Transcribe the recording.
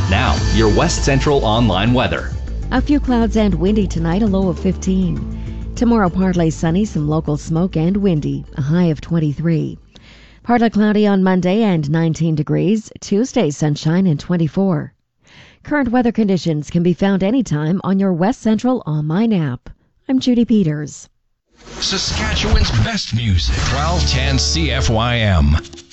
Now, your West Central Online weather. A few clouds and windy tonight, a low of 15. Tomorrow, partly sunny, some local smoke and windy, a high of 23. Partly cloudy on Monday and 19 degrees. Tuesday, sunshine and 24. Current weather conditions can be found anytime on your West Central Online app. I'm Judy Peters. Saskatchewan's best music, 1210 CFYM.